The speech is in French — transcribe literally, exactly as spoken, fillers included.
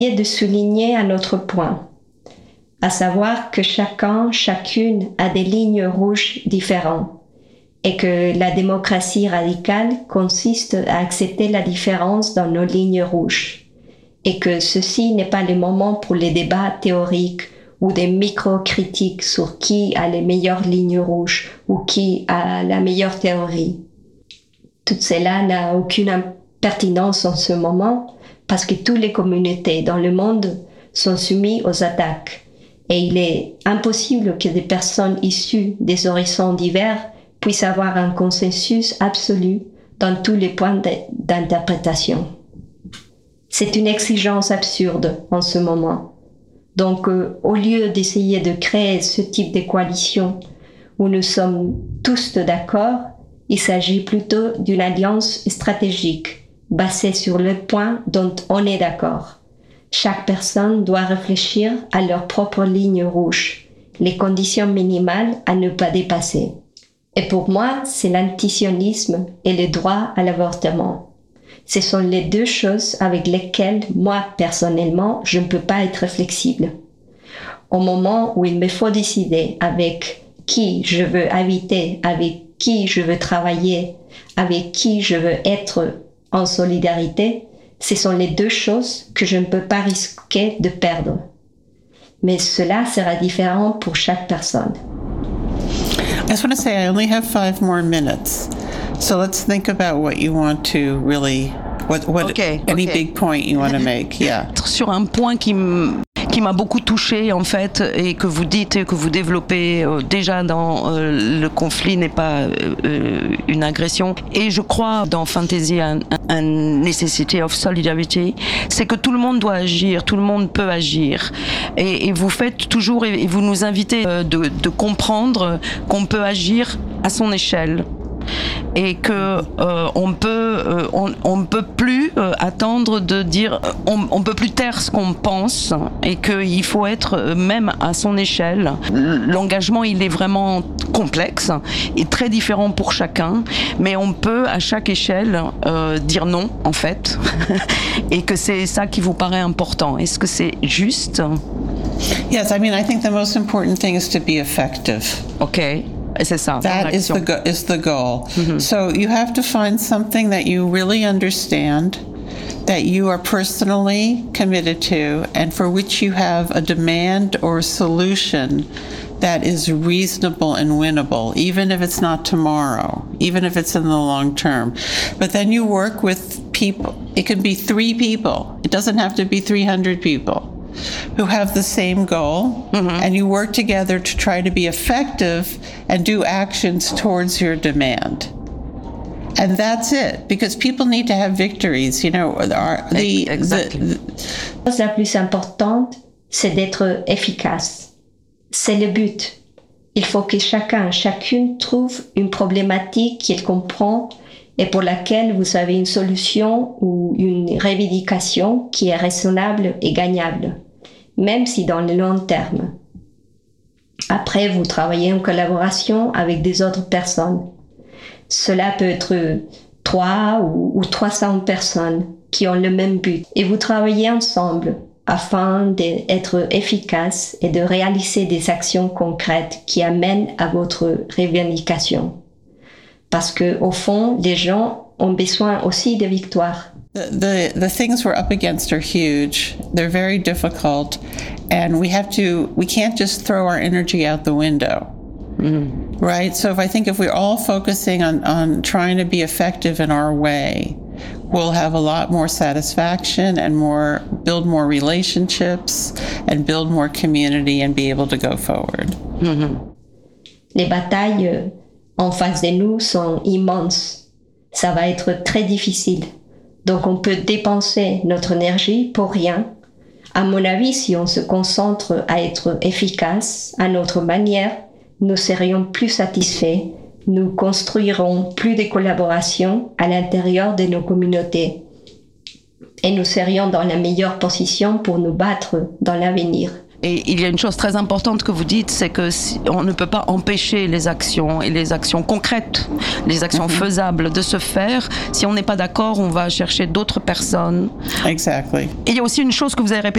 Et de souligner un autre point, à savoir que chacun, chacune a des lignes rouges différentes et que la démocratie radicale consiste à accepter la différence dans nos lignes rouges et que ceci n'est pas le moment pour les débats théoriques ou des micro-critiques sur qui a les meilleures lignes rouges ou qui a la meilleure théorie. Tout cela n'a aucune pertinence en ce moment parce que toutes les communautés dans le monde sont soumises aux attaques et il est impossible que des personnes issues des horizons divers puissent avoir un consensus absolu dans tous les points d'interprétation. C'est une exigence absurde en ce moment. Donc, euh, au lieu d'essayer de créer ce type de coalition où nous sommes tous d'accord, il s'agit plutôt d'une alliance stratégique basée sur le point dont on est d'accord. Chaque personne doit réfléchir à leur propre ligne rouge, les conditions minimales à ne pas dépasser. Et pour moi, c'est l'antisionisme et le droit à l'avortement. Ce sont les deux choses avec lesquelles, moi, personnellement, je ne peux pas être flexible. Au moment où il me faut décider avec qui je veux habiter, avec qui je veux travailler, avec qui je veux être en solidarité, ce sont les deux choses que je ne peux pas risquer de perdre. Mais cela sera différent pour chaque personne. I just want to say I only have five more minutes. So let's think about what you want to really, what, what okay, any okay. big point you want to make. Yeah. Sur un point qui m- qui m'a beaucoup touchée en fait et que vous dites et que vous développez euh, déjà dans euh, le conflit n'est pas euh, une agression et je crois dans Fantasy un, un necessity of solidarity, c'est que tout le monde doit agir, tout le monde peut agir et, et vous faites toujours et, et vous nous invitez euh, de, de comprendre qu'on peut agir à son échelle. Et que euh, on peut euh, on, on peut plus euh, attendre de dire on, on peut plus taire ce qu'on pense et qu'il faut être euh, même à son échelle. L'engagement il est vraiment complexe et très différent pour chacun, mais on peut à chaque échelle euh, dire non en fait et que c'est ça qui vous paraît important. Est-ce que c'est juste? Yes, I mean I think the most important thing is to be effective. Okay. C'est ça. That is the, go- is the goal. Mm-hmm. So you have to find something that you really understand, that you are personally committed to, and for which you have a demand or a solution that is reasonable and winnable, even if it's not tomorrow, even if it's in the long term. But then you work with people. It can be three people. It doesn't have to be three hundred people. Who have the same goal, mm-hmm. and you work together to try to be effective and do actions towards your demand. And that's it, because people need to have victories, you know. Our, the, exactly. the, La chose la plus importante, c'est d'être efficace. C'est le but. Il faut que chacun, chacune trouve une problématique qu'il comprend et pour laquelle vous avez une solution ou une revendication qui est raisonnable et gagnable, même si dans le long terme. Après, vous travaillez en collaboration avec des autres personnes. Cela peut être trois ou, ou trois cents personnes qui ont le même but. Et vous travaillez ensemble afin d'être efficace et de réaliser des actions concrètes qui amènent à votre revendication. Parce que au fond, les gens ont besoin aussi de victoires. The, the the things we're up against are huge. They're very difficult, and we have to. We can't just throw our energy out the window, mm. right? So if I think if we're all focusing on on trying to be effective in our way, we'll have a lot more satisfaction and more build more relationships and build more community and be able to go forward. Mm-hmm. Les batailles en face de nous sont immenses. Ça va être très difficile. Donc on peut dépenser notre énergie pour rien. À mon avis, si on se concentre à être efficace à notre manière, nous serions plus satisfaits. Nous construirons plus de collaborations à l'intérieur de nos communautés. Et nous serions dans la meilleure position pour nous battre dans l'avenir. Et il y a une chose très importante que vous dites, c'est que si, on ne peut pas empêcher les actions et les actions concrètes, les actions mm-hmm. faisables de se faire. Si on n'est pas d'accord, on va chercher d'autres personnes. Exactly. Et il y a aussi une chose que vous avez répétée